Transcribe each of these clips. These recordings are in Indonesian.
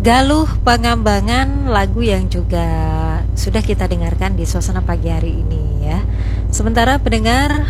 Galuh Pangambangan, lagu yang juga sudah kita dengarkan di suasana pagi hari ini ya. Sementara pendengar,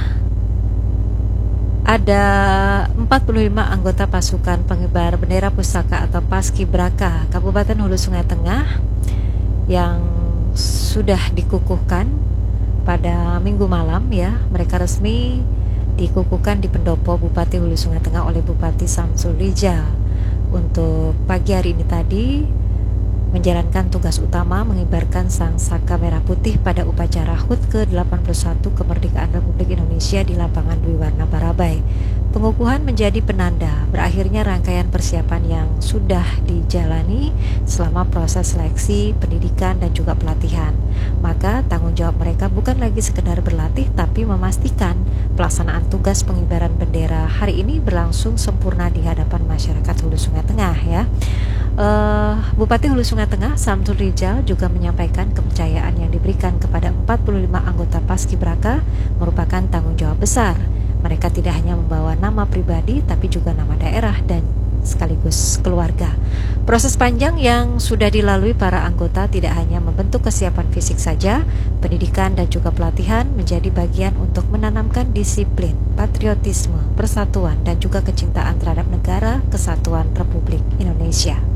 ada 45 anggota pasukan pengibar bendera pusaka atau Paskibraka Kabupaten Hulu Sungai Tengah yang sudah dikukuhkan pada minggu malam ya. Mereka resmi dikukuhkan di pendopo Bupati Hulu Sungai Tengah oleh Bupati Samsul Rijal. Untuk pagi hari ini tadi menjalankan tugas utama mengibarkan sang saka merah putih pada upacara HUT ke-81 kemerdekaan Republik Indonesia di lapangan Dwi Warna Barabai. Pengukuhan menjadi penanda berakhirnya rangkaian persiapan yang sudah dijalani selama proses seleksi, pendidikan, dan juga pelatihan. Maka tanggung jawab mereka bukan lagi sekedar berlatih, tapi memastikan pelaksanaan tugas pengibaran bendera hari ini berlangsung sempurna di hadapan masyarakat Hulu Sungai Tengah ya. Bupati Hulu Sungai Tengah Samsul Rijal juga menyampaikan kepercayaan yang diberikan kepada 45 anggota Paskibraka merupakan tanggung jawab besar. Mereka tidak hanya membawa nama pribadi tapi juga nama daerah dan sekaligus keluarga. Proses panjang yang sudah dilalui para anggota tidak hanya membentuk kesiapan fisik saja, pendidikan dan juga pelatihan menjadi bagian untuk menanamkan disiplin, patriotisme, persatuan dan juga kecintaan terhadap negara kesatuan Republik Indonesia.